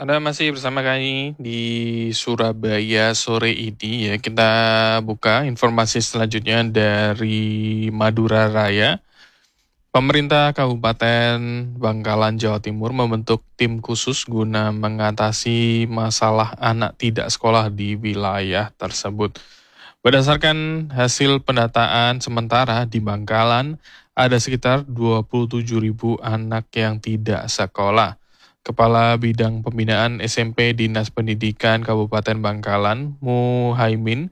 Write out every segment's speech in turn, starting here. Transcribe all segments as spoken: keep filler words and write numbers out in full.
Anda masih bersama kami di Surabaya sore ini ya. Kita buka informasi selanjutnya dari Madura Raya. Pemerintah Kabupaten Bangkalan, Jawa Timur membentuk tim khusus guna mengatasi masalah anak tidak sekolah di wilayah tersebut. Berdasarkan hasil pendataan sementara di Bangkalan, ada sekitar dua puluh tujuh ribu anak yang tidak sekolah. Kepala Bidang Pembinaan S M P Dinas Pendidikan Kabupaten Bangkalan, Muhaimin,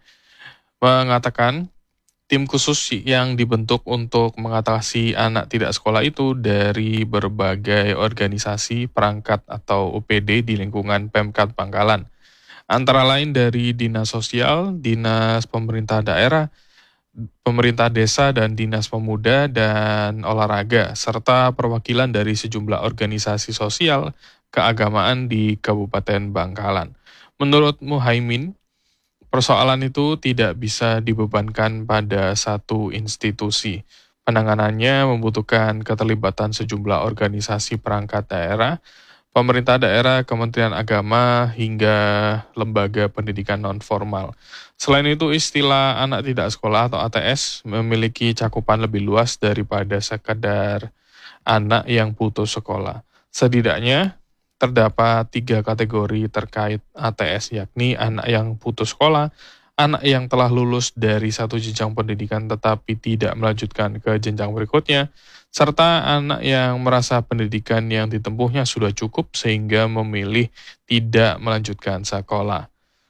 mengatakan tim khusus yang dibentuk untuk mengatasi anak tidak sekolah itu dari berbagai organisasi perangkat atau O P D di lingkungan Pemkat Bangkalan. Antara lain dari Dinas Sosial, Dinas Pemerintah Daerah, Pemerintah Desa dan Dinas Pemuda dan Olahraga, serta perwakilan dari sejumlah organisasi sosial keagamaan di Kabupaten Bangkalan. Menurut Muhaimin, persoalan itu tidak bisa dibebankan pada satu institusi. Penanganannya membutuhkan keterlibatan sejumlah organisasi perangkat daerah, pemerintah daerah, Kementerian Agama, hingga lembaga pendidikan non-formal. Selain itu, istilah anak tidak sekolah atau A T S memiliki cakupan lebih luas daripada sekadar anak yang putus sekolah. Setidaknya, terdapat tiga kategori terkait A T S, yakni anak yang putus sekolah, anak yang telah lulus dari satu jenjang pendidikan tetapi tidak melanjutkan ke jenjang berikutnya, serta anak yang merasa pendidikan yang ditempuhnya sudah cukup sehingga memilih tidak melanjutkan sekolah.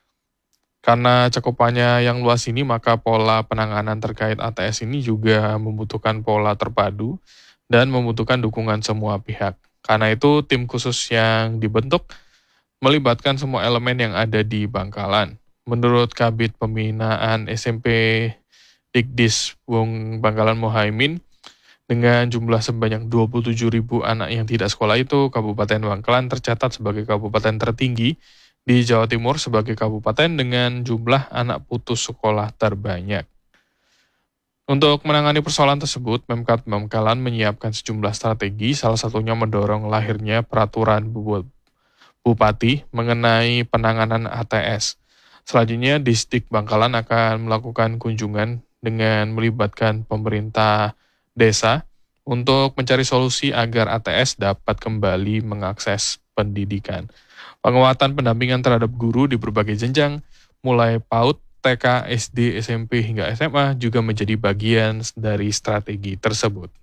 Karena cakupannya yang luas ini, maka pola penanganan terkait A T S ini juga membutuhkan pola terpadu dan membutuhkan dukungan semua pihak. Karena itu, tim khusus yang dibentuk melibatkan semua elemen yang ada di Bangkalan. Menurut Kabid Pembinaan S M P Dikdis Wong Bangkalan Muhaimin, dengan jumlah sebanyak dua puluh tujuh ribu anak yang tidak sekolah itu, Kabupaten Bangkalan tercatat sebagai kabupaten tertinggi di Jawa Timur sebagai kabupaten dengan jumlah anak putus sekolah terbanyak. Untuk menangani persoalan tersebut, Pemkat Bangkalan menyiapkan sejumlah strategi, salah satunya mendorong lahirnya peraturan Bupati mengenai penanganan A T S. Selanjutnya, Distrik Bangkalan akan melakukan kunjungan dengan melibatkan pemerintah desa untuk mencari solusi agar A T S dapat kembali mengakses pendidikan. Penguatan pendampingan terhadap guru di berbagai jenjang, mulai PAUD, T K, S D, S M P, hingga S M A juga menjadi bagian dari strategi tersebut.